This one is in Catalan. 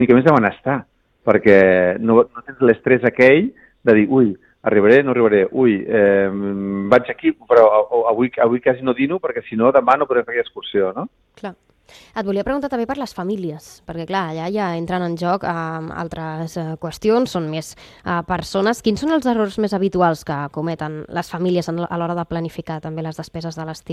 mica més de benestar, perquè no tens l'estrès aquell de dir, ui, arribaré, no arribaré, ui, vaig aquí, però avui quasi no dino perquè si no demà no podré fer aquella excursió, no? Clar. Et volia preguntar també per les famílies, perquè clar, allà ja entren en joc altres qüestions, són més persones. Quins són els errors més habituals que cometen les famílies a l'hora de planificar també les despeses de l'estiu?